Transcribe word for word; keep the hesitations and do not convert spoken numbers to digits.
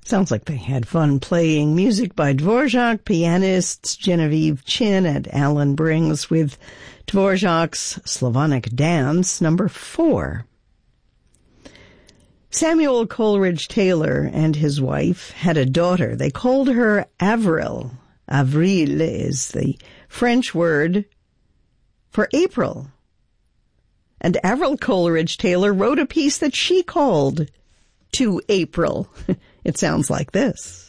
Sounds like they had fun playing music by Dvorak, pianists Genevieve Chin and Alan Brings with Dvorak's Slavonic Dance, number four. Samuel Coleridge Taylor and his wife had a daughter. They called her Avril. Avril is the French word for April. And Avril Coleridge Taylor wrote a piece that she called To April. It sounds like this.